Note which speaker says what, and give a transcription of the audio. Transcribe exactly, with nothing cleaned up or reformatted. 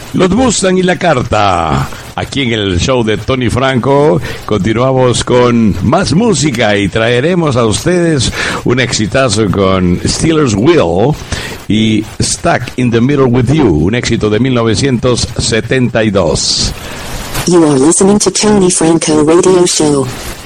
Speaker 1: Los Mustang y la carta. Aquí en el show de Tony Franco continuamos con más música y traeremos a ustedes un exitazo con Steelers Wheel y Stuck in the Middle with You, un éxito de mil novecientos setenta y dos.
Speaker 2: You are listening to Tony Franco Radio Show.